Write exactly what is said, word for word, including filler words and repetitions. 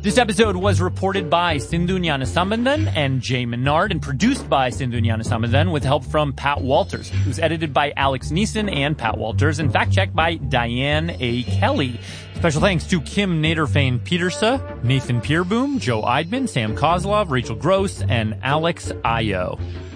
This episode was reported by Sindhu Gnanasambandan and Jay Menard and produced by Sindhu Gnanasambandan with help from Pat Walters. It was edited by Alex Neeson and Pat Walters and fact-checked by Diane A. Kelly. Special thanks to Kim Naderfane-Petersa, Nathan Pierboom, Joe Eidman, Sam Kozlov, Rachel Gross, and Alex Ayo.